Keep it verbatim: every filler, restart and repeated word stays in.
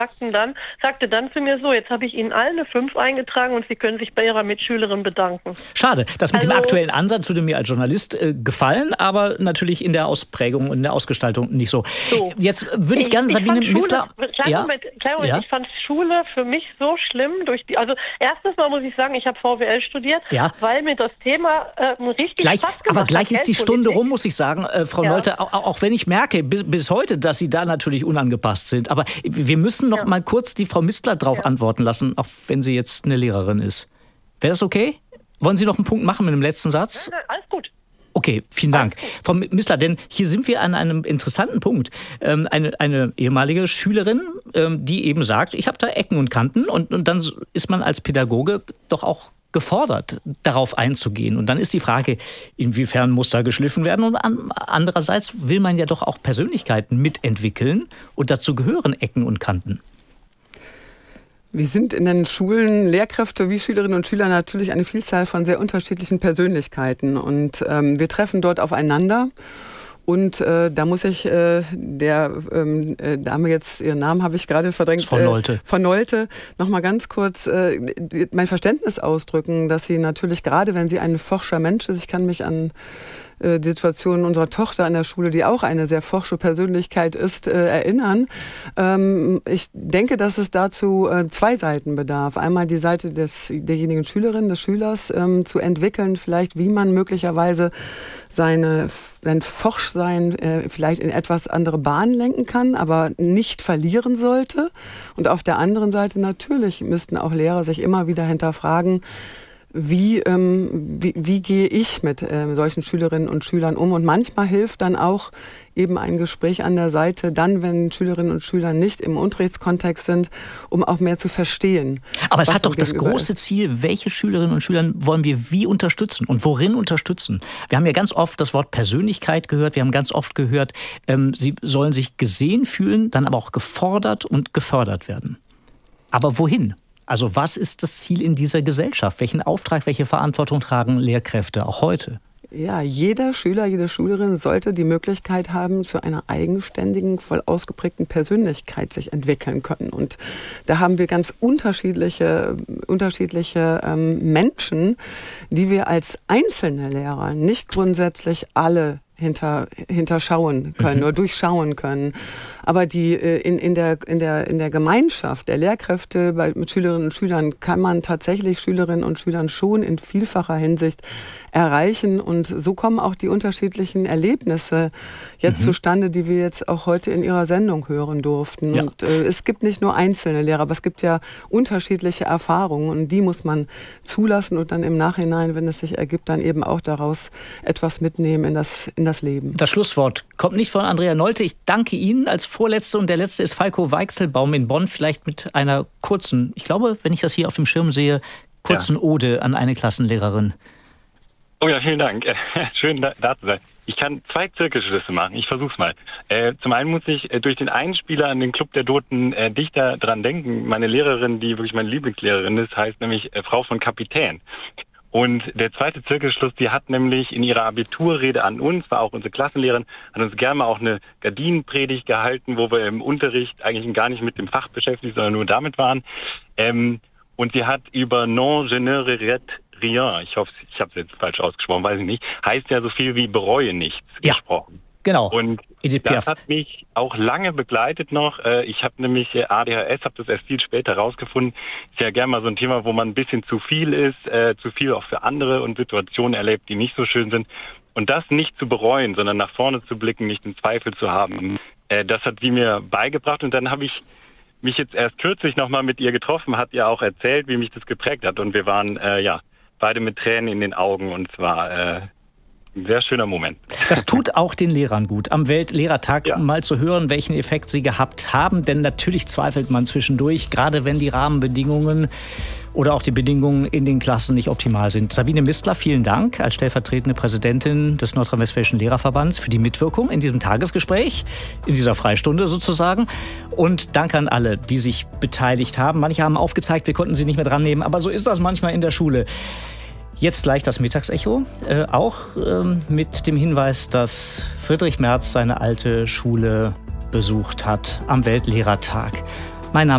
sagten dann, sagte dann zu mir so, jetzt habe ich Ihnen allen eine fünf eingetragen und Sie können sich bei Ihrer Mitschülerin bedanken. Schade, das mit also, dem aktuellen Ansatz würde mir als Journalist äh, gefallen, aber natürlich in der Ausprägung und in der Ausgestaltung nicht so. so. Jetzt würde ich, ich gerne ich Sabine Missler... Kleinen ja? Moment, kleinen Moment, ja? ich fand Schule für mich so schlimm. durch die. Also erstens mal muss ich sagen, ich habe V W L studiert, ja? weil mir das Thema äh, richtig gleich, Spaß gemacht Aber gleich hat, ist die Stunde rum, muss ich sagen, äh, Frau ja. Nolte, auch, auch wenn ich merke bis, bis heute, dass Sie da natürlich unangepasst sind. Aber wir müssen noch ja. mal kurz die Frau Missler darauf ja. antworten lassen, auch wenn sie jetzt eine Lehrerin ist. Wäre das okay? Wollen Sie noch einen Punkt machen mit dem letzten Satz? Nein, nein, alles gut. Okay, vielen Dank. Frau Missler, denn hier sind wir an einem interessanten Punkt. Ähm, eine, eine ehemalige Schülerin, ähm, die eben sagt, ich habe da Ecken und Kanten und, und dann ist man als Pädagoge doch auch gefordert, darauf einzugehen. Und dann ist die Frage, inwiefern muss da geschliffen werden? Und andererseits will man ja doch auch Persönlichkeiten mitentwickeln und dazu gehören Ecken und Kanten. Wir sind in den Schulen Lehrkräfte wie Schülerinnen und Schüler natürlich eine Vielzahl von sehr unterschiedlichen Persönlichkeiten. Und ähm, wir treffen dort aufeinander. Und äh, da muss ich äh, der ähm, äh, Dame jetzt, ihren Namen habe ich gerade verdrängt, Frau Nolte, äh, Frau Nolte, noch mal ganz kurz äh, mein Verständnis ausdrücken, dass sie natürlich, gerade wenn sie ein forscher Mensch ist, ich kann mich an äh, die Situation unserer Tochter an der Schule, die auch eine sehr forsche Persönlichkeit ist, äh, erinnern. Ähm, ich denke, dass es dazu äh, zwei Seiten bedarf. Einmal die Seite des, derjenigen Schülerin, des Schülers ähm, zu entwickeln, vielleicht wie man möglicherweise seine, sein Forschsein äh, vielleicht in etwas andere Bahnen lenken kann, aber nicht verlieren sollte. Und auf der anderen Seite natürlich müssten auch Lehrer sich immer wieder hinterfragen, Wie, ähm, wie, wie gehe ich mit äh, solchen Schülerinnen und Schülern um? Und manchmal hilft dann auch eben ein Gespräch an der Seite, dann, wenn Schülerinnen und Schüler nicht im Unterrichtskontext sind, um auch mehr zu verstehen. Aber es hat doch das große Ziel, welche Schülerinnen und Schüler wollen wir wie unterstützen und worin unterstützen? Wir haben ja ganz oft das Wort Persönlichkeit gehört, wir haben ganz oft gehört, ähm, sie sollen sich gesehen fühlen, dann aber auch gefordert und gefördert werden. Aber wohin? Also was ist das Ziel in dieser Gesellschaft? Welchen Auftrag, welche Verantwortung tragen Lehrkräfte auch heute? Ja, jeder Schüler, jede Schülerin sollte die Möglichkeit haben, zu einer eigenständigen, voll ausgeprägten Persönlichkeit sich entwickeln können. Und da haben wir ganz unterschiedliche, unterschiedliche ähm, Menschen, die wir als einzelne Lehrer nicht grundsätzlich alle hinter, hinterschauen können mhm. oder durchschauen können. Aber die in, in, der, in, der, in der Gemeinschaft der Lehrkräfte bei, mit Schülerinnen und Schülern kann man tatsächlich Schülerinnen und Schülern schon in vielfacher Hinsicht erreichen. Und so kommen auch die unterschiedlichen Erlebnisse jetzt mhm. zustande, die wir jetzt auch heute in Ihrer Sendung hören durften. Ja. Und äh, es gibt nicht nur einzelne Lehrer, aber es gibt ja unterschiedliche Erfahrungen und die muss man zulassen und dann im Nachhinein, wenn es sich ergibt, dann eben auch daraus etwas mitnehmen in das, in das Leben. Das Schlusswort kommt nicht von Andrea Nolte. Ich danke Ihnen als Vorletzte und der Letzte ist Falko Weichselbaum in Bonn. Vielleicht mit einer kurzen, ich glaube, wenn ich das hier auf dem Schirm sehe, kurzen ja. Ode an eine Klassenlehrerin. Oh ja, vielen Dank. Schön da, da zu sein. Ich kann zwei Zirkelschlüsse machen. Ich versuch's mal. Äh, zum einen muss ich äh, durch den Einspieler an den Club der Toten äh, Dichter dran denken. Meine Lehrerin, die wirklich meine Lieblingslehrerin ist, heißt nämlich äh, Frau von Kapitän. Und der zweite Zirkelschluss, die hat nämlich in ihrer Abiturrede an uns, war auch unsere Klassenlehrerin, hat uns gerne mal auch eine Gardinenpredigt gehalten, wo wir im Unterricht eigentlich gar nicht mit dem Fach beschäftigt, sondern nur damit waren. Ähm, und sie hat über non je ne regrette rien, ich hoffe, ich habe es jetzt falsch ausgesprochen, weiß ich nicht, heißt ja so viel wie bereue nichts ja, gesprochen. Genau. Und das hat mich auch lange begleitet noch. Ich habe nämlich A D H S, habe das erst viel später rausgefunden. Ist ja gerne mal so ein Thema, wo man ein bisschen zu viel ist, äh, zu viel auch für andere und Situationen erlebt, die nicht so schön sind. Und das nicht zu bereuen, sondern nach vorne zu blicken, nicht in Zweifel zu haben, äh, das hat sie mir beigebracht. Und dann habe ich mich jetzt erst kürzlich nochmal mit ihr getroffen, hat ihr auch erzählt, wie mich das geprägt hat. Und wir waren, äh, ja, beide mit Tränen in den Augen und zwar äh, ein sehr schöner Moment. Das tut auch den Lehrern gut, am Weltlehrertag ja. mal zu hören, welchen Effekt sie gehabt haben. Denn natürlich zweifelt man zwischendurch, gerade wenn die Rahmenbedingungen oder auch die Bedingungen in den Klassen nicht optimal sind. Sabine Missler, vielen Dank als stellvertretende Präsidentin des Nordrhein-Westfälischen Lehrerverbands für die Mitwirkung in diesem Tagesgespräch, in dieser Freistunde sozusagen. Und danke an alle, die sich beteiligt haben. Manche haben aufgezeigt, wir konnten sie nicht mehr dran nehmen, aber so ist das manchmal in der Schule. Jetzt gleich das Mittagsecho, äh, auch ähm, mit dem Hinweis, dass Friedrich Merz seine alte Schule besucht hat am Weltlehrertag.